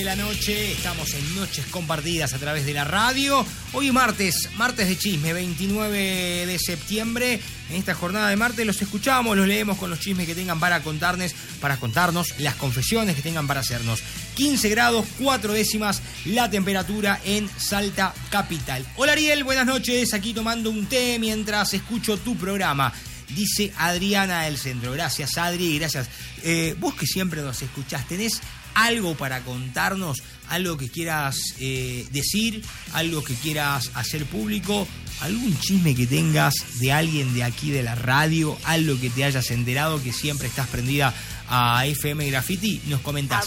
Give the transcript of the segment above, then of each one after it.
De la noche, estamos en Noches Compartidas a través de la radio. Hoy martes de chisme, 29 de septiembre. En esta jornada de martes los escuchamos, los leemos con los chismes que tengan para contarnos, las confesiones que tengan para hacernos. 15 grados, 4 décimas la temperatura en Salta Capital. Hola Ariel, buenas noches, aquí tomando un té mientras escucho tu programa. Dice Adriana del Centro. Gracias Adri, gracias. Vos que siempre nos escuchás, ¿tenés algo para contarnos? ¿Algo que quieras decir? ¿Algo que quieras hacer público? ¿Algún chisme que tengas de alguien de aquí de la radio? ¿Algo que te hayas enterado, que siempre estás prendida a FM Graffiti? Nos comentás.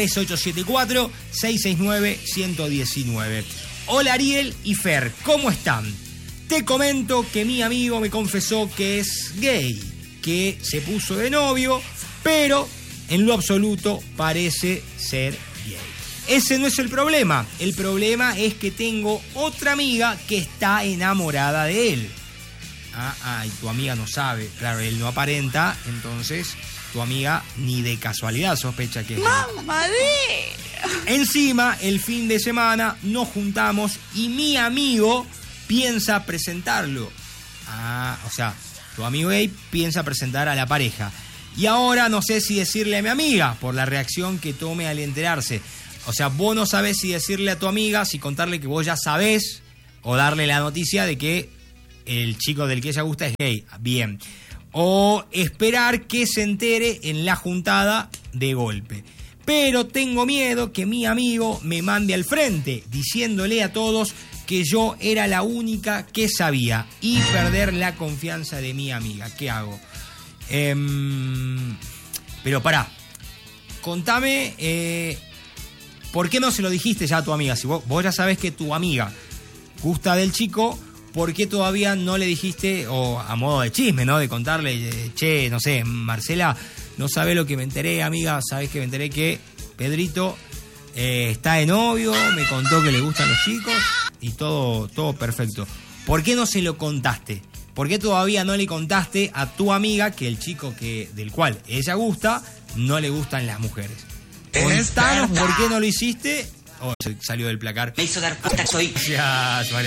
3874-669-119. Hola Ariel y Fer, ¿cómo están? Te comento que mi amigo me confesó que es gay, que se puso de novio, pero en lo absoluto parece ser gay. Ese no es el problema. El problema es que tengo otra amiga que está enamorada de él. Y tu amiga no sabe. Claro, él no aparenta, entonces tu amiga ni de casualidad sospecha que es gay. Encima, el fin de semana nos juntamos y mi amigo piensa presentarlo. O sea, tu amigo gay piensa presentar a la pareja. Y ahora no sé si decirle a mi amiga por la reacción que tome al enterarse. O sea, vos no sabés si decirle a tu amiga, si contarle que vos ya sabés, o darle la noticia de que el chico del que ella gusta es gay. Bien. O esperar que se entere en la juntada de golpe. Pero tengo miedo que mi amigo me mande al frente, diciéndole a todos que yo era la única que sabía, y perder la confianza de mi amiga. ¿Qué hago? Pero pará, contame, ¿por qué no se lo dijiste ya a tu amiga? Si vos ya sabés que tu amiga gusta del chico, ¿por qué todavía no le dijiste, o a modo de chisme, ¿no? De contarle, che, no sé, Marcela, no sabés lo que me enteré, amiga, sabés que me enteré que Pedrito está de novio, me contó que le gustan los chicos y todo perfecto. ¿Por qué no se lo contaste? ¿Por qué todavía no le contaste a tu amiga que el chico del cual ella gusta no le gustan las mujeres? Contanos por qué no lo hiciste. Se salió del placar. Me hizo dar cuenta, soy... Gracias,